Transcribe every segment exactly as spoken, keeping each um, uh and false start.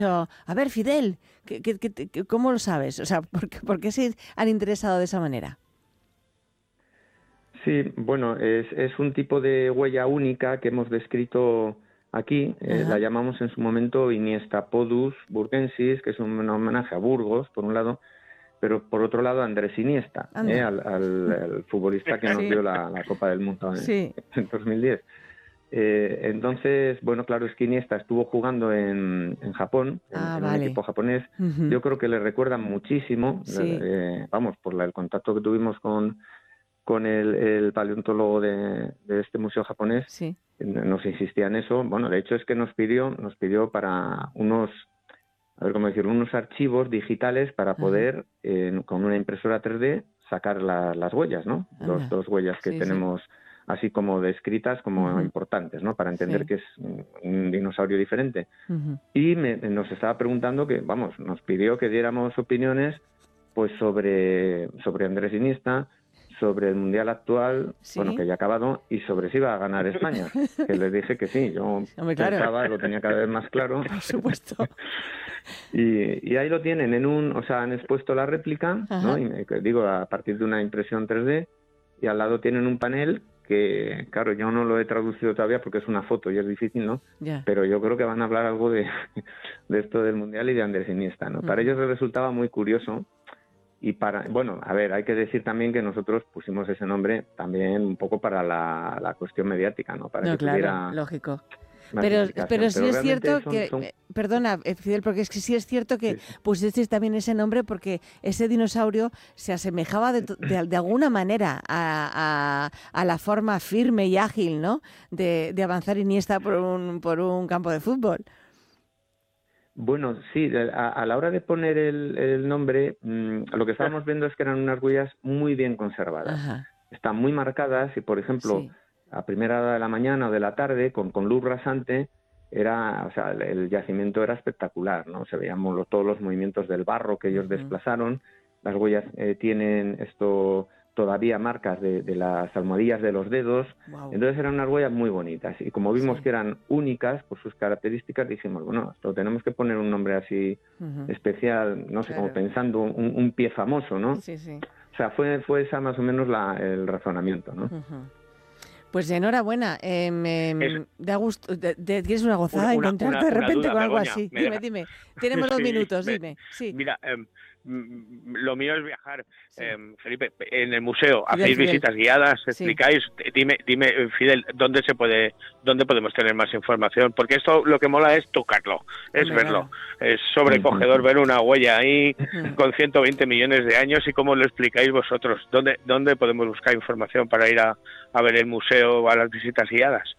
Pero, a ver, Fidel, ¿qué, qué, qué- qué- ¿cómo lo sabes? O sea, ¿por qué, por qué se han interesado de esa manera? Sí, bueno, es, es un tipo de huella única que hemos descrito aquí. Eh, la Ajá, llamamos en su momento Iniesta-Podus burgensis, que es un homenaje a Burgos, por un lado, pero por otro lado a Andrés Iniesta, eh, anda. al, al- al futbolista que nos Sí, dio la, la Copa del Mundo en, sí. en dos mil diez. Eh, entonces, bueno, claro, es que Iniesta estuvo jugando en, en Japón, en, Ah, en un vale. equipo japonés. Ujú. Yo creo que le recuerda muchísimo, Sí, eh, vamos, por la- el contacto que tuvimos con, con el, el paleontólogo de, de este museo japonés, sí. nos insistía en eso. Bueno, de hecho es que nos pidió, nos pidió para unos, a ver cómo decirlo, unos archivos digitales para Ajá, poder, eh, con una impresora tres D, sacar la- las huellas, ¿no? Dos, anda. dos huellas que Sí, sí. tenemos así como descritas como Ujú. importantes, ¿no? Para entender Sí. que es un un dinosaurio diferente. Ujú. Y me- nos estaba preguntando que, vamos, nos pidió que diéramos opiniones pues sobre, sobre Andrés Iniesta, sobre el Mundial actual, bueno, Sí. que ya ha acabado, y sobre si iba a ganar España, que les dije que sí, yo Hombre, claro, pensaba, lo tenía cada vez más claro. por supuesto. Y, y ahí lo tienen, en un, o sea, han expuesto la réplica, ¿no? Ajá. Y me, que digo, a partir de una impresión tres D, y al lado tienen un panel que, claro, yo no lo he traducido todavía porque es una foto y es difícil, ¿no? Ya. Pero yo creo que van a hablar algo de, de esto del Mundial y de Andrés Iniesta, ¿no? Para Ujú. ellos les resultaba muy curioso y para, bueno, a ver, hay que decir también que nosotros pusimos ese nombre también un poco para la, la cuestión mediática, ¿no? Para No, que claro, tuviera lógico. Pero, pero masificación. sí Pero es realmente cierto son, que, son, eh, perdona, eh, Fidel, porque es que sí es cierto que sí, sí. pusisteis también ese nombre porque ese dinosaurio se asemejaba de, to- de, de alguna manera a, a- a la forma firme y ágil, ¿no? De, de avanzar Iniesta por un, por un campo de fútbol. Bueno, sí, de- a, a la hora de poner el, el nombre, mmm, lo que estábamos viendo es que eran unas huellas muy bien conservadas. Ajá, Están muy marcadas y, por ejemplo, sí. a primera hora de la mañana o de la tarde, con, con luz rasante, era, o sea, el, el yacimiento era espectacular, ¿no? Se veían mo- todos los movimientos del barro que ellos Ujú. desplazaron. Las huellas eh, tienen esto todavía marcas de, de las almohadillas de los dedos. Wow, Entonces eran unas huellas muy bonitas y como vimos sí. que eran únicas por sus características, dijimos, bueno, esto tenemos que poner un nombre así Ujú. especial, no sé, como Claro, pensando un, un pie famoso, ¿no? sí, sí. O sea, fue, fue esa más o menos la, el razonamiento, ¿no? Ujú. Pues enhorabuena, eh, Es me da gusto, de, de- que es una una, gozada una, encontrarte una, de una repente duda, con algo Begoña. así. Me Dime, deja... dime. Tenemos dos Sí, minutos, me- dime. Sí, mira, em, mm, lo mío es viajar. sí. Em, Felipe, en el museo Fidel, hacéis Fidel. visitas guiadas, Sí. explicáis. Dime, dime, eh, Fidel, ¿dónde se puede, dónde podemos tener más información? Porque esto lo que mola es tocarlo, es Hombre, verlo. claro. Es sobrecogedor Ujú. ver una huella ahí Mm. con ciento veinte millones de años y cómo lo explicáis vosotros. ¿Dónde, dónde podemos buscar información para ir a, a ver el museo o a las visitas guiadas?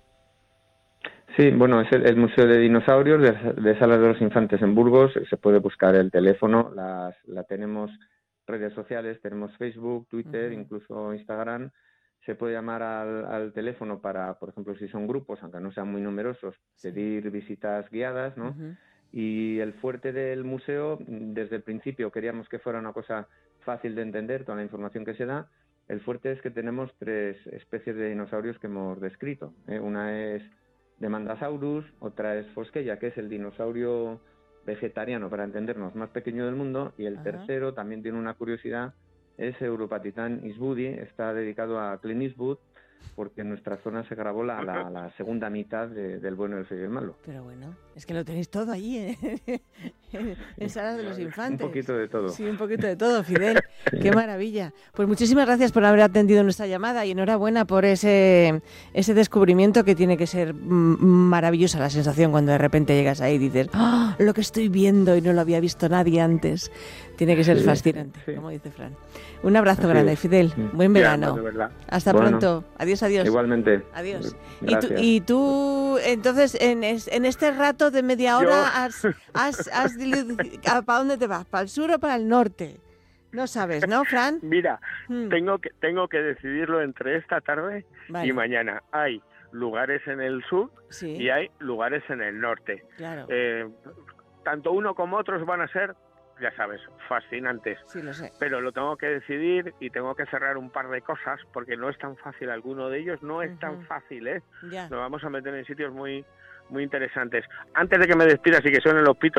Sí, bueno, es el, el Museo de Dinosaurios de, de Salas de los Infantes en Burgos. Se puede buscar el teléfono, las, la tenemos redes sociales, tenemos Facebook, Twitter, Ujú. incluso Instagram. Se puede llamar al, al teléfono para, por ejemplo, si son grupos, aunque no sean muy numerosos, Sí. pedir visitas guiadas, ¿no? Ujú. Y el fuerte del museo, desde el principio queríamos que fuera una cosa fácil de entender, toda la información que se da. El fuerte es que tenemos tres especies de dinosaurios que hemos descrito, ¿eh? Una es Demandasaurus, otra es Fosqueya, que es el dinosaurio vegetariano, para entendernos, más pequeño del mundo, y el Ajá. tercero también tiene una curiosidad, es Europatitan eastwoodi, está dedicado a Clint Eastwood, porque en nuestra zona se grabó la, la, la segunda mitad de, del bueno, el feo y el malo. Pero bueno, es que lo tenéis todo allí, ¿eh? en, en Salas de los Un Infantes. poquito de todo. Sí, un poquito de todo, Fidel. Qué maravilla. Pues muchísimas gracias por haber atendido nuestra llamada y enhorabuena por ese, ese descubrimiento que tiene que ser mm, maravillosa la sensación cuando de repente llegas ahí y dices, ¡ah! Lo que estoy viendo y no lo había visto nadie antes. Tiene que ser Sí, fascinante, sí. como dice Fran. Un abrazo Así grande, es. Fidel. Mm. Buen Sí, además, verano. de verdad. Hasta Bueno, pronto. Adiós, adiós. igualmente. Adiós. Y tú, Gracias. y tú, entonces, en, es- en este rato de media Yo, hora, has, has, has dili- ¿para dónde te vas? ¿Para el sur o para el norte? No sabes, ¿no, Fran? mira, Hmm, tengo que tengo que decidirlo entre esta tarde y Vale, mañana. Hay lugares en el sur sí, y hay lugares en el norte. claro, Eh, tanto uno como otros van a ser, ya sabes, fascinantes. sí lo sé. Pero lo tengo que decidir y tengo que cerrar un par de cosas porque no es tan fácil. Alguno de ellos no es tan Ujú, fácil, ¿eh? ya. Nos vamos a meter en sitios muy muy interesantes. Antes de que me despidas y que suenen los pitos